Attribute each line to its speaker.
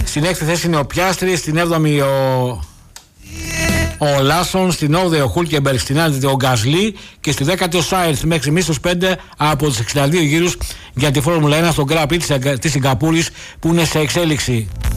Speaker 1: Στην 6η θέση είναι ο Πιάστρη, στην 7η ο Λάσον, στην 8η ο Χούλκεμπεργκ, στην 9η ο Γκασλί και στη 10η ο Σάινθ. Μέχρι στιγμής στους 5 από τους 62 γύρους για τη Φόρμουλα 1 στον Grand Prix της Σιγκαπούρης που είναι σε εξέλιξη.